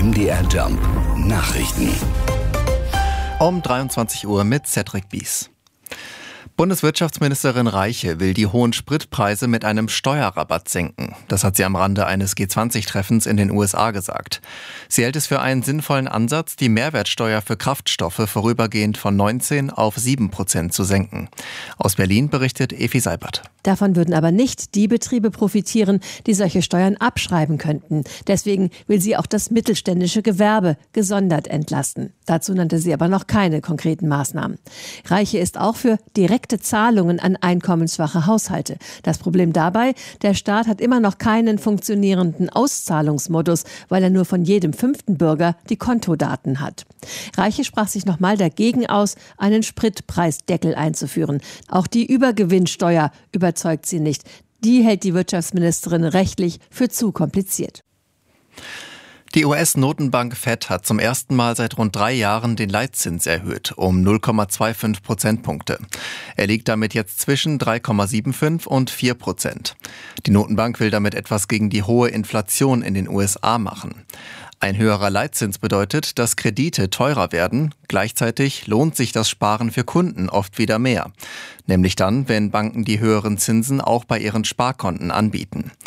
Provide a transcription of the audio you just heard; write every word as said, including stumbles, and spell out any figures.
M D R Jump Nachrichten. Um dreiundzwanzig Uhr mit Cedric Bies. Bundeswirtschaftsministerin Reiche will die hohen Spritpreise mit einem Steuerrabatt senken. Das hat sie am Rande eines G zwanzig Treffens in den U S A gesagt. Sie hält es für einen sinnvollen Ansatz, die Mehrwertsteuer für Kraftstoffe vorübergehend von neunzehn auf sieben Prozent zu senken. Aus Berlin berichtet Evi Seibert. Davon würden aber nicht die Betriebe profitieren, die solche Steuern abschreiben könnten. Deswegen will sie auch das mittelständische Gewerbe gesondert entlasten. Dazu nannte sie aber noch keine konkreten Maßnahmen. Reiche ist auch für direkte Zahlungen an einkommensschwache Haushalte. Das Problem dabei, der Staat hat immer noch keinen funktionierenden Auszahlungsmodus, weil er nur von jedem fünften Bürger die Kontodaten hat. Reiche sprach sich nochmal dagegen aus, einen Spritpreisdeckel einzuführen. Auch die Übergewinnsteuer überzeugt sie nicht. Die hält die Wirtschaftsministerin rechtlich für zu kompliziert. Die U S-Notenbank Fed hat zum ersten Mal seit rund drei Jahren den Leitzins erhöht, um null Komma fünfundzwanzig Prozentpunkte. Er liegt damit jetzt zwischen drei Komma fünfundsiebzig und vier Prozent. Die Notenbank will damit etwas gegen die hohe Inflation in den U S A machen. Ein höherer Leitzins bedeutet, dass Kredite teurer werden. Gleichzeitig lohnt sich das Sparen für Kunden oft wieder mehr. Nämlich dann, wenn Banken die höheren Zinsen auch bei ihren Sparkonten anbieten.